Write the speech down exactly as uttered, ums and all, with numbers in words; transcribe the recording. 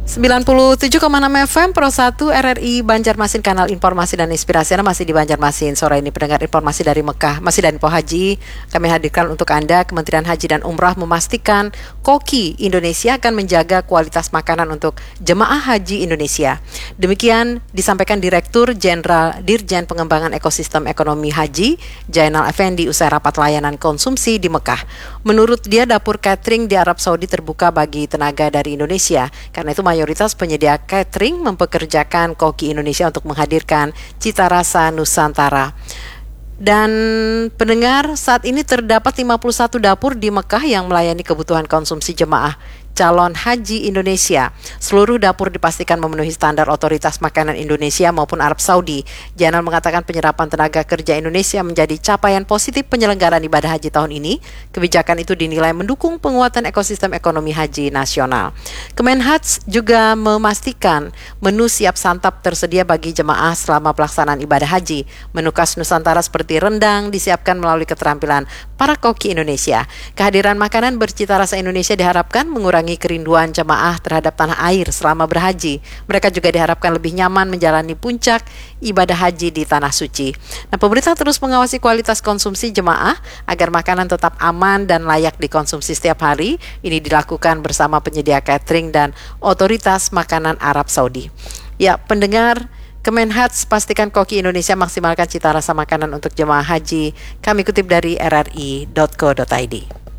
sembilan puluh tujuh koma enam F M Pro satu R R I Banjarmasin, kanal informasi dan inspirasi Anda masih di Banjarmasin. Sore ini pendengar informasi dari Mekah, masih dari Info Haji. Kami hadirkan untuk Anda, Kementerian Haji dan Umrah memastikan Koki Indonesia akan menjaga kualitas makanan untuk jemaah haji Indonesia. Demikian disampaikan Direktur Jenderal Dirjen Pengembangan Ekosistem Ekonomi Haji, Jainal Effendi, usai rapat layanan konsumsi di Mekah. Menurut dia, dapur catering di Arab Saudi terbuka bagi tenaga dari Indonesia. Karena itu mayoritas penyedia catering mempekerjakan koki Indonesia untuk menghadirkan cita rasa Nusantara. Dan pendengar, saat ini terdapat lima puluh satu dapur di Mekah yang melayani kebutuhan konsumsi jemaah calon haji Indonesia. Seluruh dapur dipastikan memenuhi standar otoritas makanan Indonesia maupun Arab Saudi. Jainal mengatakan penyerapan tenaga kerja Indonesia menjadi capaian positif penyelenggaraan ibadah haji tahun ini. Kebijakan itu dinilai mendukung penguatan ekosistem ekonomi haji nasional. Kemenhaj juga memastikan menu siap santap tersedia bagi jemaah selama pelaksanaan ibadah haji. Menu khas Nusantara seperti rendang disiapkan melalui keterampilan para koki Indonesia. Kehadiran makanan bercita rasa Indonesia diharapkan mengurangi kerinduan jemaah terhadap tanah air selama berhaji. Mereka juga diharapkan lebih nyaman menjalani puncak ibadah haji di Tanah Suci. Nah, pemerintah terus mengawasi kualitas konsumsi jemaah agar makanan tetap aman dan layak dikonsumsi setiap hari. Ini dilakukan bersama penyedia catering dan otoritas makanan Arab Saudi. Ya, pendengar, Kemenhaj pastikan koki Indonesia maksimalkan cita rasa makanan untuk jemaah haji. Kami kutip dari r r i dot co dot i d.